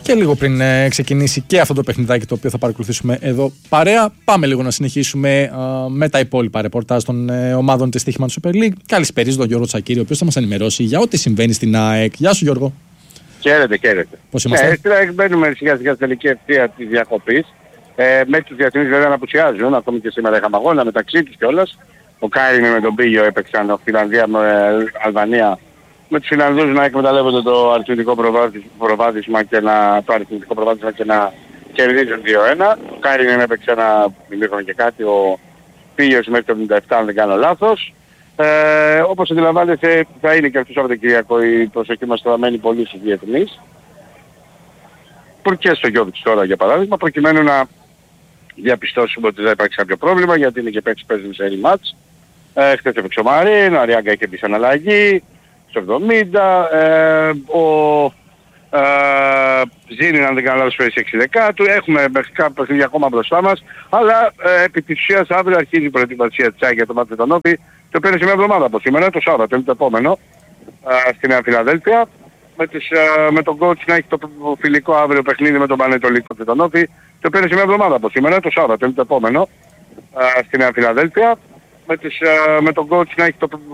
Και λίγο πριν ξεκινήσει και αυτό το παιχνιδάκι το οποίο θα παρακολουθήσουμε εδώ παρέα, πάμε λίγο να συνεχίσουμε με τα υπόλοιπα ρεπορτάζ των ομάδων της Στοίχημα του Super League. Καλησπέριζω τον Γιώργο Τσακίρη, ο οποίος θα μας ενημερώσει για ό,τι συμβαίνει στην ΑΕΚ. Γεια σου, Γιώργο. Χαίρετε. Πώς είμαστε? Μπαίνουμε σιγά σιγά στην τελική ευθεία της διακοπής. Μέχρι τους διεθνείς βέβαια να απουσιάζουν, ακόμη και σήμερα είχαμε αγώνα μεταξύ τους κιόλας. Ο Κάιν με τον Πίγιο έπαιξαν Φιλανδία με Αλβανία. Με τους Φιλανδούς να εκμεταλλεύονται το αριθμητικό προβάδισμα και να κερδίζουν 2-1. Ο Κάιν έπαιξε ένα ημίχρονο και κάτι, ο Πίγιος μέχρι το 77 αν δεν κάνω λάθος. Όπως αντιλαμβάνεστε θα είναι και αυτό το Σαββατοκύριακο η προσοχή μας θα μένει πολύ στους διεθνείς. Και στο Γιώβιτς τώρα για παράδειγμα, προκειμένου να διαπιστώσουμε ότι δεν υπάρχει κάποιο πρόβλημα, γιατί είναι και παίζουν σε rematch. Χθες έπαιξε ο Μαρίν, ο Αριάγκα είχε μπει σαν αλλαγή, στο 70, ο Ζήνιν αν δεν κάνω λάθος παίζει 6 δεκάτου, έχουμε κάποια παιχνίδια ακόμα μπροστά μας, αλλά επί της ουσίας αύριο αρχίζει η προετοιμασία της ΑΕΚ για το μάτι με τον Όφη, το οποίο είναι σε μια εβδομάδα από σήμερα, το Σάββατο, είναι το επόμενο, στη Νέα Φιλαδέλφια. Με τον coach να έχει το φιλικό αύριο παιχνίδι με τον Πανετολικό και τον Όφη, το οποίο είναι σε μια εβδομάδα από σήμερα, το Σάββατο, είναι το επόμενο, στη Νέα Φιλαδέλφια. Με τον coach να έχει το